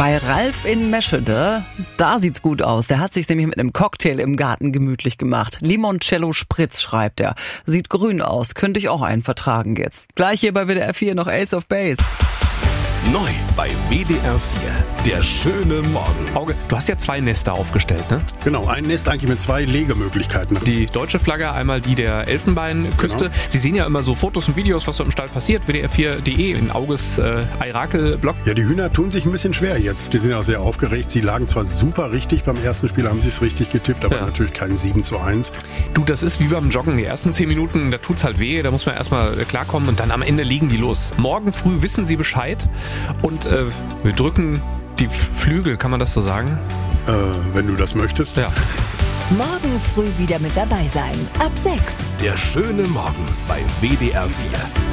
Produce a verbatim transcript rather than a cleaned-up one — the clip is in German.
Bei Ralf in Meschede, da sieht's gut aus. Der hat sich nämlich mit einem Cocktail im Garten gemütlich gemacht. Limoncello Spritz, schreibt er. Sieht grün aus, könnte ich auch einen vertragen jetzt. Gleich hier bei W D R vier noch Ace of Base. Neu bei W D R vier, der schöne Morgen. Auge, du hast ja zwei Nester aufgestellt, ne? Genau, ein Nest eigentlich mit zwei Legemöglichkeiten. Die deutsche Flagge, einmal die der Elfenbeinküste. Genau. Sie sehen ja immer so Fotos und Videos, was so im Stall passiert. W D R vier punkt de in Auges äh, Eirakel-Blog. Ja, die Hühner tun sich ein bisschen schwer jetzt. Die sind auch sehr aufgeregt. Sie lagen zwar super richtig, beim ersten Spiel haben sie es richtig getippt, aber ja. natürlich kein sieben zu eins. Du, das ist wie beim Joggen. Die ersten zehn Minuten, da tut's halt weh, da muss man erstmal klarkommen und dann am Ende liegen die los. Morgen früh wissen sie Bescheid. Und äh, wir drücken die Flügel, kann man das so sagen? Äh, wenn du das möchtest. Ja. Morgen früh wieder mit dabei sein. Ab sechs. Der schöne Morgen bei W D R vier.